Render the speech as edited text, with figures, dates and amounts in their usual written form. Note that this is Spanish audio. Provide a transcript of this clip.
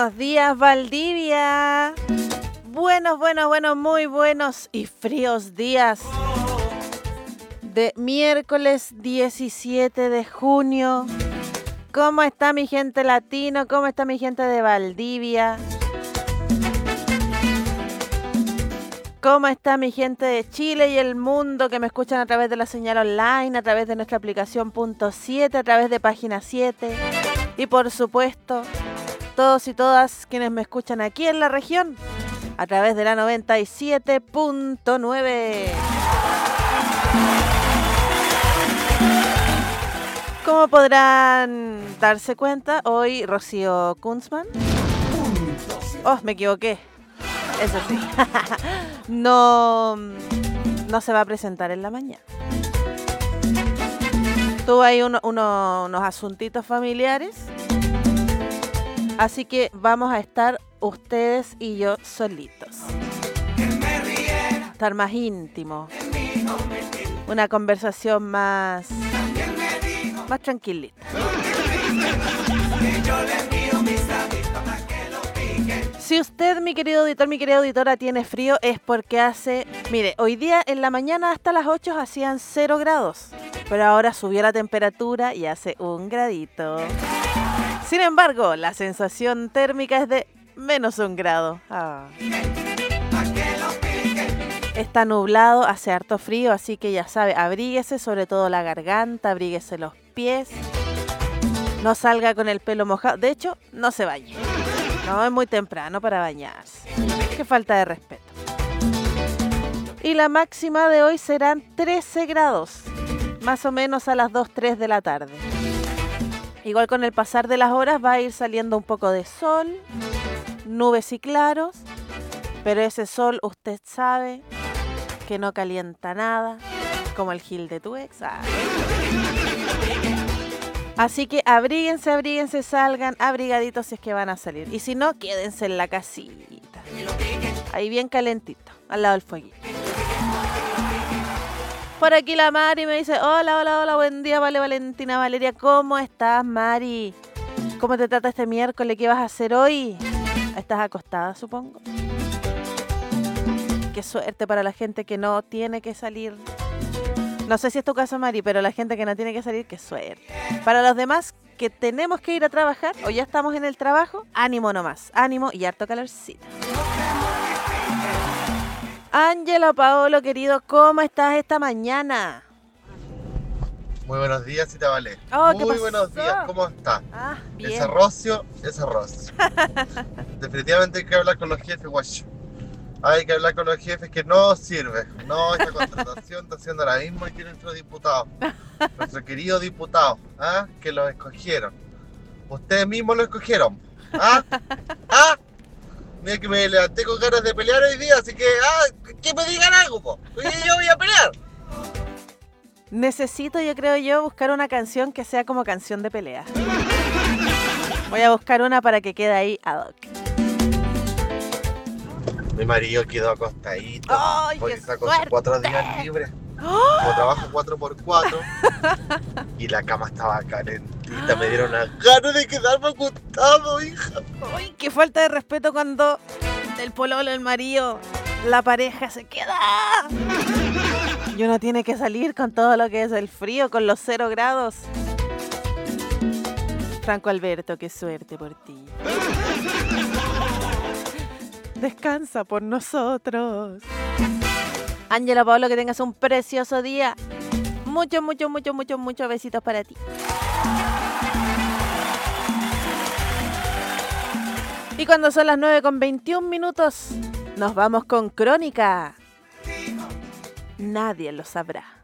Buenos días, Valdivia. Buenos, muy buenos y fríos días de miércoles 17 de junio. ¿Cómo está mi gente latino? ¿Cómo está mi gente de Valdivia? ¿Cómo está mi gente de Chile y el mundo que me escuchan a través de la señal online, a través de nuestra aplicación Punto 7, a través de Página 7? Y por supuesto, todos y todas quienes me escuchan aquí en la región, a través de la 97.9. Como podrán darse cuenta, hoy Rocío Kunzman. Oh, me equivoqué. Eso sí. No se va a presentar en la mañana. Tuvo ahí unos asuntitos familiares. Así que vamos a estar ustedes y yo solitos. Estar más íntimo. Una conversación más tranquilita. Si usted, mi querido auditor, mi querida auditora, tiene frío, es porque hace... Mire, hoy día en la mañana hasta las 8 hacían 0 grados. Pero ahora subió la temperatura y hace 1 gradito. Sin embargo, la sensación térmica es de -1 grado. Está nublado, hace harto frío, así que ya sabe, abríguese, sobre todo la garganta, abríguese los pies. No salga con el pelo mojado. De hecho, no se bañe. No, es muy temprano para bañarse. Qué falta de respeto. Y la máxima de hoy serán 13 grados. Más o menos a las 2, 3 de la tarde. Igual con el pasar de las horas va a ir saliendo un poco de sol, nubes y claros, pero ese sol usted sabe que no calienta nada, como el Gil de tu ex. Así que abríguense, salgan abrigaditos si es que van a salir. Y si no, quédense en la casita. Ahí bien calentito, al lado del fueguito. Por aquí la Mari me dice, hola, buen día, Valentina Valeria, ¿cómo estás, Mari? ¿Cómo te trata este miércoles? ¿Qué vas a hacer hoy? ¿Estás acostada, supongo? Qué suerte para la gente que no tiene que salir. No sé si es tu caso, Mari, pero la gente que no tiene que salir, qué suerte. Para los demás que tenemos que ir a trabajar o ya estamos en el trabajo, ánimo nomás, ánimo y harto calorcito. Ángela Paolo, querido, ¿cómo estás esta mañana? Muy buenos días, Cita Vale. Muy buenos días, ¿cómo estás? Bien. Ese rocio. Definitivamente hay que hablar con los jefes, guacho. Hay que hablar con los jefes que no sirve. No, esta contratación está haciendo ahora mismo aquí nuestro diputado. Nuestro querido diputado, que lo escogieron. Ustedes mismos lo escogieron. Mira que me levanté con ganas de pelear hoy día, así que, que me digan algo, po. Yo voy a pelear. Necesito, creo yo, buscar una canción que sea como canción de pelea. Voy a buscar una para que quede ahí ad hoc. Mi marido quedó acostadito. ¡Ay, porque qué sacó suerte! sus 4 días libres. ¡Oh! Como trabajo 4x4 y la cama estaba calentita, me dieron las ganas de quedarme acostado, hija. ¡Ay, qué falta de respeto cuando el pololo, el marido, la pareja se queda! Y uno tiene que salir con todo lo que es el frío, con los 0 grados. Franco Alberto, qué suerte por ti. Descansa por nosotros. Ángela Pablo, que tengas un precioso día. Muchos besitos para ti. Y cuando son las 9:21, nos vamos con Crónica. Nadie lo sabrá.